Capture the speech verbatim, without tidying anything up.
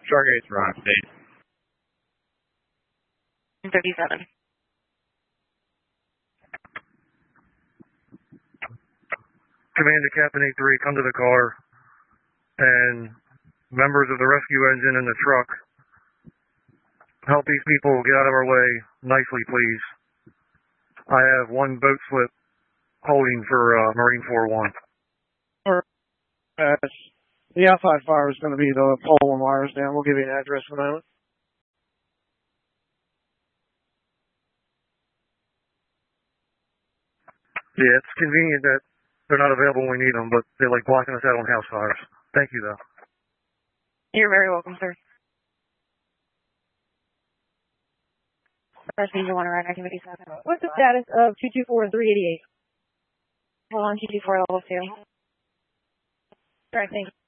Stargate's Rock State. thirty-seven. Command to Captain eight three, come to the car, and members of the rescue engine and the truck, help these people get out of our way nicely, please. I have one boat slip holding for uh, Marine four one. Uh, the outside fire is going to be the pole and wires down. We'll give you an address in a moment. Yeah, it's convenient that they're not available when we need them, but they like blocking us out on house fires. Thank you, though. You're very welcome, sir. Passenger one around activity seven. What's the status of two two four and three eighty-eight? Hold on, two two four level two. All right, thanks.